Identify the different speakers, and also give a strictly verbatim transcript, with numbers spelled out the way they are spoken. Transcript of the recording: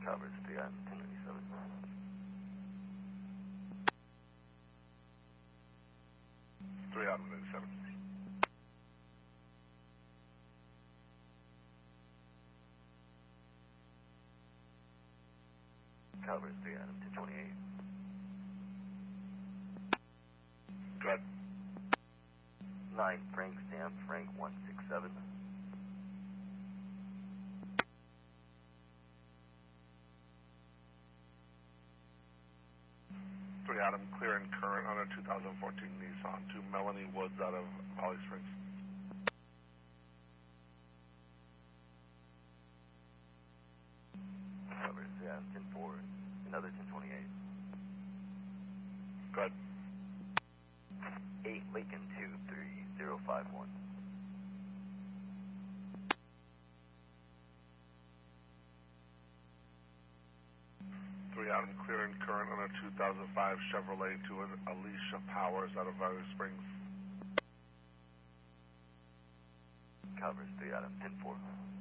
Speaker 1: Covers three Adam, ten ninety-seven.
Speaker 2: three Adam, ninety-seven.
Speaker 1: Covers three Adam, ten twenty-eight.
Speaker 2: Go ahead.
Speaker 1: nine Frank Sam, Frank one six seven.
Speaker 2: three Adam, clear and current on a two thousand fourteen Nissan to Melanie Woods out of Holly Springs.
Speaker 1: Covers three Adam, ten four. Another ten twenty-eight.
Speaker 2: Go ahead.
Speaker 1: eight Lincoln two three zero five one.
Speaker 2: three Adam, clear and current on a two thousand five Chevrolet to an Alicia Powers out of Valley Springs.
Speaker 1: Covers three Adam, ten four.